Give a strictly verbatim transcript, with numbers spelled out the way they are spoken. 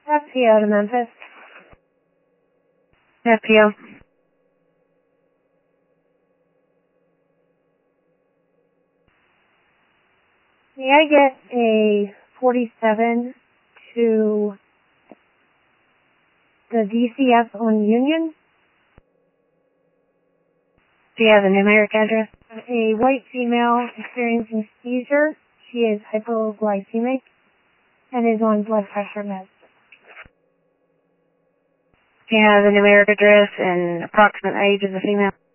F P O to Memphis. F P O. May I get a forty-seven to the D C F on Union? Do you have the numeric address? A white female experiencing seizure. She is hypoglycemic and is on blood pressure meds. Do you have the numeric address and approximate age of the female?